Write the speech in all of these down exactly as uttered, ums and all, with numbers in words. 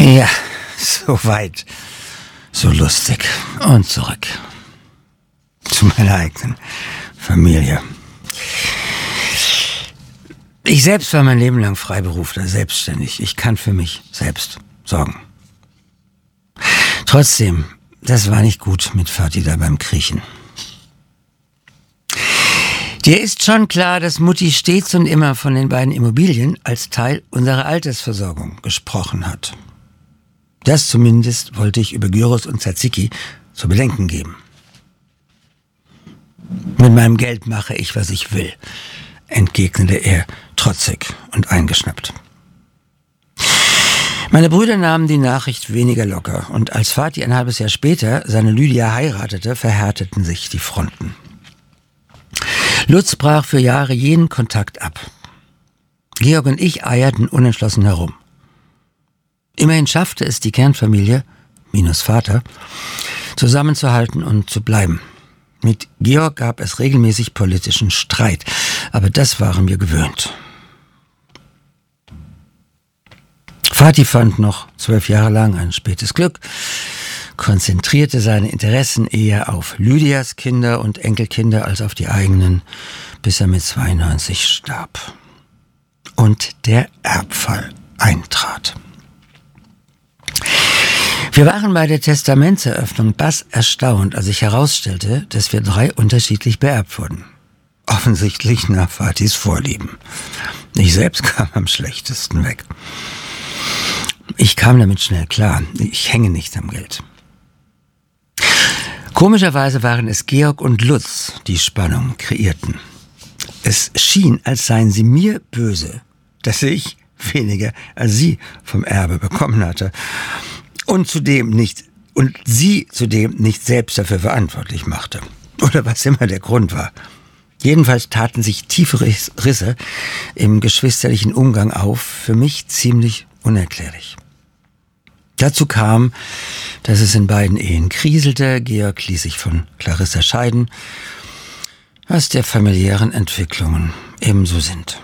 Ja, so weit, so lustig und zurück zu meiner eigenen Familie. Ich selbst war mein Leben lang Freiberufler, selbstständig. Ich kann für mich selbst sorgen. Trotzdem, das war nicht gut mit Vati da beim Kriechen. Dir ist schon klar, dass Mutti stets und immer von den beiden Immobilien als Teil unserer Altersversorgung gesprochen hat. Das zumindest wollte ich über Gyros und Tzatziki zu bedenken geben. Mit meinem Geld mache ich, was ich will, entgegnete er trotzig und eingeschnappt. Meine Brüder nahmen die Nachricht weniger locker und als Vati ein halbes Jahr später seine Lydia heiratete, verhärteten sich die Fronten. Lutz brach für Jahre jeden Kontakt ab. Georg und ich eierten unentschlossen herum. Immerhin schaffte es die Kernfamilie, minus Vater, zusammenzuhalten und zu bleiben. Mit Georg gab es regelmäßig politischen Streit, aber das waren wir gewöhnt. Vati fand noch zwölf Jahre lang ein spätes Glück, konzentrierte seine Interessen eher auf Lydias Kinder und Enkelkinder als auf die eigenen, bis er mit zweiundneunzig starb. Und der Erbfall eintrat. Wir waren bei der Testamentseröffnung bass erstaunt, als sich herausstellte, dass wir drei unterschiedlich beerbt wurden. Offensichtlich nach Vatis Vorlieben. Ich selbst kam am schlechtesten weg. Ich kam damit schnell klar. Ich hänge nicht am Geld. Komischerweise waren es Georg und Lutz, die Spannung kreierten. Es schien, als seien sie mir böse, dass ich weniger als sie vom Erbe bekommen hatte. Und zudem nicht, und sie zudem nicht selbst dafür verantwortlich machte. Oder was immer der Grund war. Jedenfalls taten sich tiefe Risse im geschwisterlichen Umgang auf, für mich ziemlich unerklärlich. Dazu kam, dass es in beiden Ehen kriselte. Georg ließ sich von Clarissa scheiden, was der familiären Entwicklungen ebenso sind.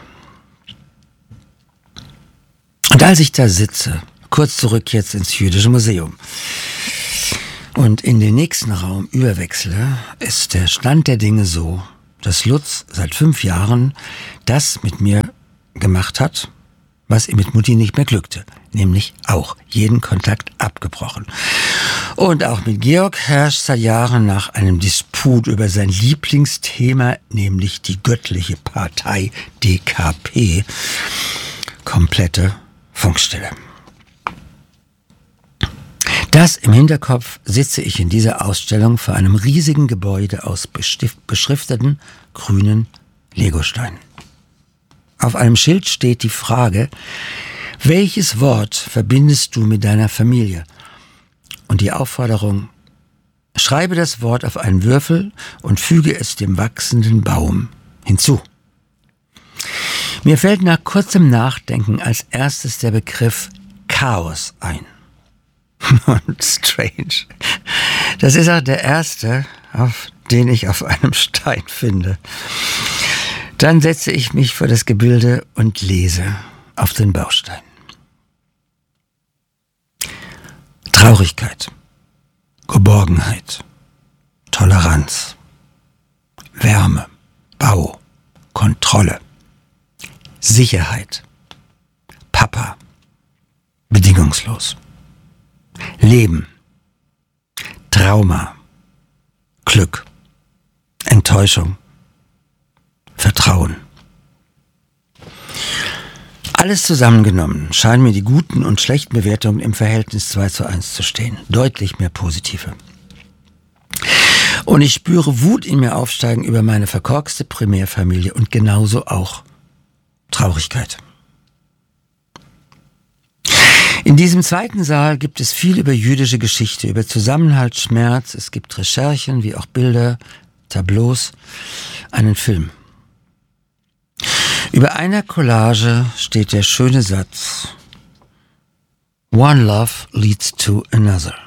Und als ich da sitze, kurz zurück jetzt ins Jüdische Museum und in den nächsten Raum überwechsle, ist der Stand der Dinge so, dass Lutz seit fünf Jahren das mit mir gemacht hat, was ihm mit Mutti nicht mehr glückte, nämlich auch jeden Kontakt abgebrochen. Und auch mit Georg herrscht seit Jahren nach einem Disput über sein Lieblingsthema, nämlich die göttliche Partei D K P, komplette Funkstille. Das im Hinterkopf sitze ich in dieser Ausstellung vor einem riesigen Gebäude aus beschrifteten grünen Legosteinen. Auf einem Schild steht die Frage, welches Wort verbindest du mit deiner Familie? Und die Aufforderung, schreibe das Wort auf einen Würfel und füge es dem wachsenden Baum hinzu. Mir fällt nach kurzem Nachdenken als erstes der Begriff Chaos ein. Und strange. Das ist auch der erste, auf den ich auf einem Stein finde. Dann setze ich mich vor das Gebilde und lese auf den Baustein. Traurigkeit, Geborgenheit, Toleranz, Wärme, Bau, Kontrolle, Sicherheit, Papa, bedingungslos, Leben, Trauma, Glück, Enttäuschung, Vertrauen. Alles zusammengenommen scheinen mir die guten und schlechten Bewertungen im Verhältnis zwei zu eins zu stehen. Deutlich mehr positive. Und ich spüre Wut in mir aufsteigen über meine verkorkste Primärfamilie und genauso auch Traurigkeit. In diesem zweiten Saal gibt es viel über jüdische Geschichte, über Zusammenhalt, Schmerz. Es gibt Recherchen wie auch Bilder, Tableaus, einen Film. Über einer Collage steht der schöne Satz: One love leads to another.